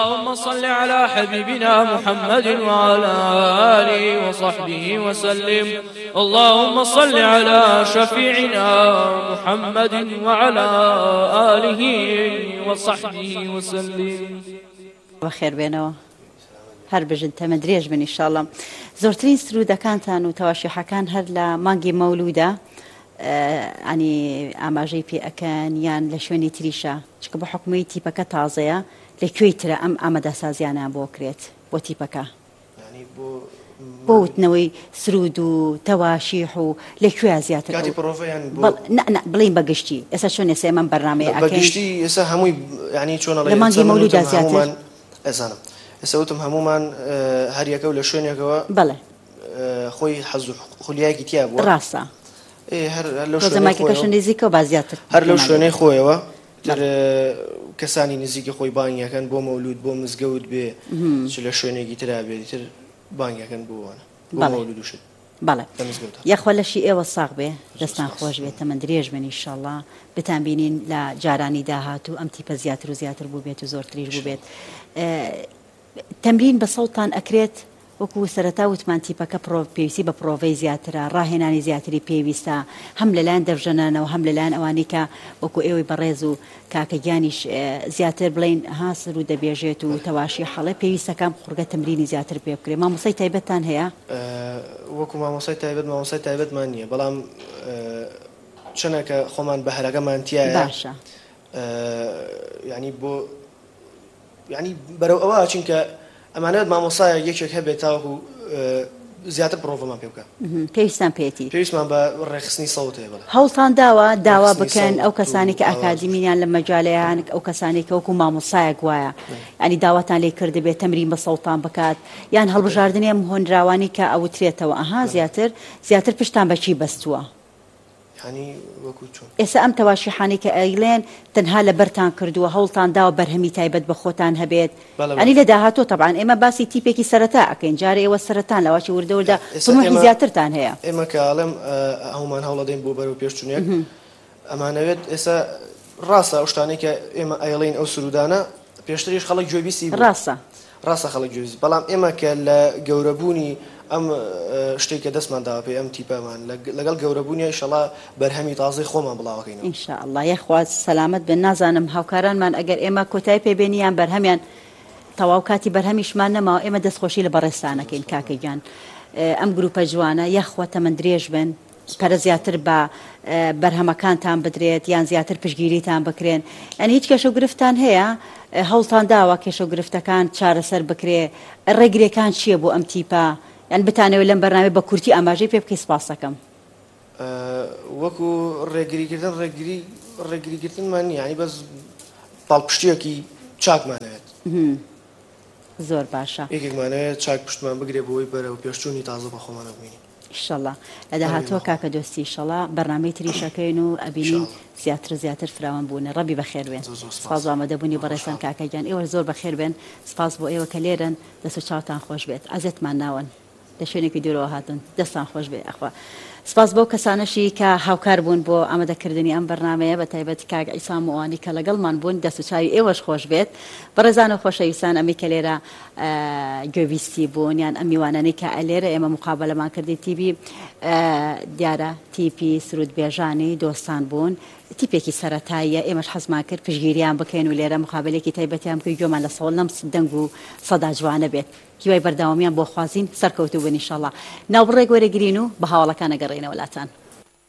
اللهم صل على حبيبنا محمد وعلى آله وصحبه وسلم. اللهم صل على شفيعنا محمد وعلى آله وصحبه وسلم. بخير بينه هەر بژن تەمە درێژ بن ئینشاڵڵا. زۆرترین سرودەکانتان و تەواشیحەکان هەر لە مانگی مەولوودە ئەنی ئاماژەی پێ ئەکەن یان لە شوێنی تریشە، چکە بە حکومەی تیپەکە تازەیە لەکوێی ترە ئەم ئامادەسازیانیان بۆ کرێت بۆ تیپەکە بۆ وتنەوەی سرود و تەواشیح و لەکوێ زیاتر بڵین بەگشتی ئێستا چۆن ئێستا ئێمە بەرنامەیە بەگشتی ئێستا هەمووی ینی چۆنە لە مانگی مەولوودە زیاتر ئەزانم ئێستا وتم هەمومان هەر یەکە و لە شوێنێکەوە بەڵێ خۆی حەز و خولیایەکی تیا بووە ڕاستە زەماکەکەش نزیکە با زیاتر هەر لەو شوێنەی خۆیەوە کەسانی نزیکی خۆی بانگیەکەن بۆ مەولود بۆ مزگەوت بێ لە شوێنێکی ترا بێتتر بانگیەکەن بۆوانە بۆ مەولودوشت بەڵێ یەخوا لەشی ئێوە ساغ بێ دەستان خۆش بێت تەمەند درێژ بن ئینشاڵڵا بتان بینین لە جارانی داهاتوو ئەم تیپە زیاتر و زیاتر بوو بێت و زۆرتریش بوو بێت. تەمرین بە سەوتان ئەکرێت وەکو سەرەتا وتمان تیپەکە پێویستی بە پرۆڤەی زیاترە، ڕاهێنانی زیاتری پێویستە، هەم لەلایەن دەڤژەنانەوە هەم لەلایەن ئەوانی کە وەکو ئێوەی بەڕێز و کاکەگیانیش زیاتر بڵین ها سرود دەبێژێت و تەواشی حەڵێ پێویستەکەم خوڕگە تەمرینی زیاتر پێ بکرێت. مامۆسای تایبەتتان هەیە؟ وەکو مامۆسای تایبەتمان نییە، بەڵام چنەکە خۆمان بە هەرەکەمان تایە باشە ینی بۆ ینی بەرەو ئەوە چینکە ئەمانەت مامۆسایە یەکێک هەبێت تاوەکو زیاتر پرۆڤەمان پێ بکە پێویستان پێێتی پێویستمان بە ڕێخستنی سەوتێ هەوڵتان داوا بکەن ئەو کەسانی کە ئاکادیمینیان لە مەجاالەیان ئەو کەسانی کە وەکو مامۆسایە گوایە ینی داواتان لێ کردبێت تەمرین بە سەوتان بکات یان هەڵبژاردننی ئەم هۆنراوانی کە ئەوترێتەوە ئەها زیاتر پشتان بەچی بەستووە ئێستا ئەم تەواشیحانی کە ئەیلێن تەنها لە بەرتان کردووە هەوڵتان داوە بەرهەمی تایبەت بە خۆتان هەبێت ئەنی لە داهاتۆ تەبعاً ئێمە باسی تیپێکی سەرەتا ئەکەین جارە ئێوە سەرەتان لەواشی وردەوردا سموحی زیاترتان هەیە ئێمە کە ئاڵێم هەمومان هەوڵەدەین بۆ بەرەو پێشچوونێک ئەمانەوێت ئێستا ڕاستە ئەو شتانەی کە ئێمە ئەیڵین ئەو سرودانە پێشتریش خەڵک گوێبیستی ڕاستە خەڵک گوێبیست بەڵام ئێمە کە لە گەورەبوونی ئەم شتێک کە دەستمان داوە پێ ئەم تیپەمان لەگەڵ گەورەبوونی ئینشەڵا بەرهەمی تازەی خۆمان بڵاوەکەینەوە ئینشاءڵڵا یەخوا سەلامەت بن. نازانم هاوکارانمان ئەگەر ئێمە کۆتایی پێبێنیان بەرهەمیان تەواو کاتی بەرهەمیشمان نەماوە ئێمە دەستخۆشی لە بەڕێستانەکەین کاکەگیان ئەم گروپە جوانە یەخوا تەمەند درێژ بن پەرە زیاتر بە بەرهەمەکانتان بدرێت یان زیاتر پشگیریتان بکرێن ئەنی هیچ کێشە و گرفتان هەیە هەوڵتان داوە کێشە و گرفتەکان چارەسەر بکرێ ڕێگرێکان چییە بۆ ئەم تیپە یان بتانەوە لەم بەرنامە بە کورتی ئاماژەی پێ بکەی سپاس دەکەم. وەکو ڕێگریکردن ڕێگریگرتنمان نیە ینی بەس پاڵپشتیەکی چاکمانەوێت زۆر باشە یەکێکمانەوێت چاک پشتمان بگرێ بۆی بەرەو پێشچوونی تازە بە خۆمانە ببینی ئینشەڵڵا لە داهاتووە کاکە دۆستی ئینشەڵڵا بەرنامەی تریشەکەین و ئەبینین زیاتر فراوان بوون. ڕەبی بەخێر بێن. سپاس بۆ ئامادەبوونی بەڕێستان کاکەگیان ئێوە زۆر بەخێر بێن. سپاس بۆ ئێوە کە لێرن دەست و چاوتان خۆش بێت ئازێتمان ناون لە شوێنێکی دوورەوە هاتن دەستان خۆش بێ ئەخوا. سپاس بۆ کەسانەشی کە هاوکار بوون بۆ ئامادەکردنی ئەم بەرنامەیە بە تایبەتی کاک عیسا موانی کە لەگەڵمان بوون دەست و چاوی ئێوەش خۆش بێت. بەڕێزان و خۆشەویستان ئەمی کە لێرە گوێویستی بوون یان ئەم میوانانەی کە ئەلێرە ئێمە مقابلەمان کردی تیبی دیارە تیپی سرودبێژانی دۆستان بوون تیپێکی سەرەتاییە ئێمەش حەزمان کرد پشگیریان بکەین و لێرە مقابلێکی تایبەتیان بکەین گوێمان لە سەوڵ لەم دەنگ و سەدا جوانە بێت هیوای بەرداوامیان بۆ خوازین سەرکەوتوو بن ئینشەڵڵا. ناوبڕێک وەرەگرین و بە هاوڵەکان ئەگەڕێنەوە لاتان.